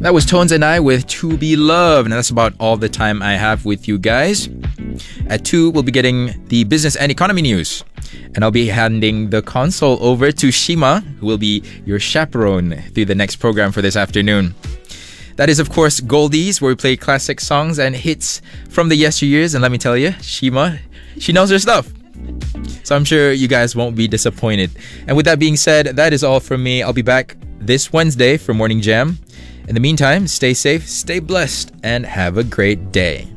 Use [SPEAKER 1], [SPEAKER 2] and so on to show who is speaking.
[SPEAKER 1] That was Tones and I with To Be Loved, and that's about all the time I have with you guys. At 2, we'll be getting the business and economy news, and I'll be handing the console over to Shima, who will be your chaperone through the next program for this afternoon. That is, of course, Goldies, where we play classic songs and hits from the yesteryears, and let me tell you, Shima, she knows her stuff. So I'm sure you guys won't be disappointed. And with that being said, that is all from me. I'll be back this Wednesday for Morning Jam. In the meantime, stay safe, stay blessed, and have a great day.